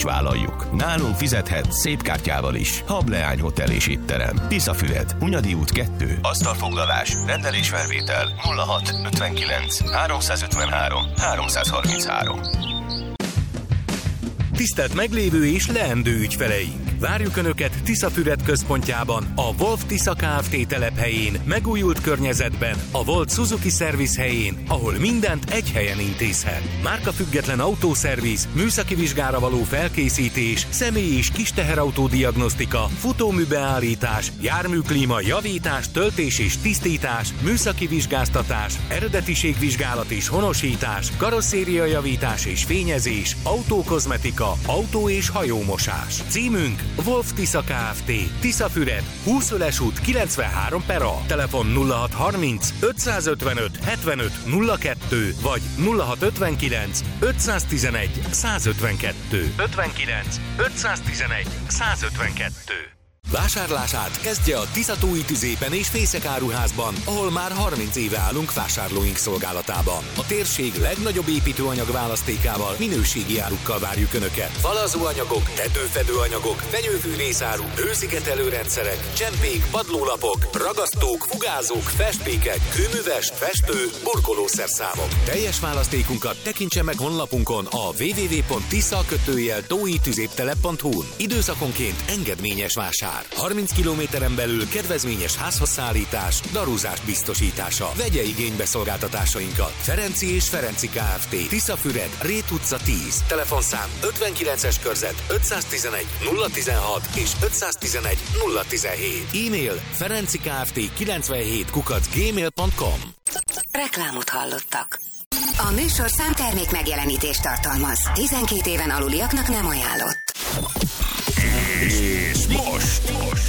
vállaljuk. Nálunk fizethet szép kártyával is. Hableány Hotel és Étterem. Tiszafüred, Hunyadi út 2. Asztalfoglalás, rendelésfelvétel 06 59 353 333. Tisztelt meglévő és leendő ügyfeleink! Várjuk Önöket Tiszafüred központjában, a Wolf Tisza Kft. Telephelyén, megújult környezetben, a Volt Suzuki Service helyén, ahol mindent egy helyen intézhet. Márkafüggetlen autószerviz, műszaki vizsgára való felkészítés, személy- és kis teherautó diagnosztika, futóműbeállítás, járműklíma javítás, töltés és tisztítás, műszaki vizsgáztatás, eredetiségvizsgálat és honosítás, karosszériajavítás és fényezés, autókozmetika, autó- és hajómosás. Címünk Wolf Tisza Kft. Tiszafüred, 20 Öles út 93/A. Telefon 0630 555 75 02 vagy 0659 511 152. 59 511 152. Vásárlását kezdje a Tiszatói Tüzépen és Fészek áruházban, ahol már 30 éve állunk vásárlóink szolgálatában. A térség legnagyobb építőanyag választékával, minőségi árukkal várjuk Önöket. Falazóanyagok, tetőfedőanyagok, fenyőfűrészáru, hőszigetelőrendszerek, csempék, padlólapok, ragasztók, fugázók, festmékek, kőműves, festő, burkolószerszámok. Teljes választékunkat tekintse meg honlapunkon a www.tisza-tóitüzéptelep.hu-n. Időszakonként engedményes vásár. 30 kilométeren belül kedvezményes házhoz szállítás, darúzás biztosítása. Vegye igénybe szolgáltatásainkat. Ferenci és Ferenci Kft. Tiszafüred, Rét utca 10. Telefonszám 59-es körzet 511 016 és 511 017. E-mail ferencikft97@gmail.com. Reklámot hallottak. A műsor számtermék megjelenítést tartalmaz. 12 éven aluliaknak nem ajánlott. És most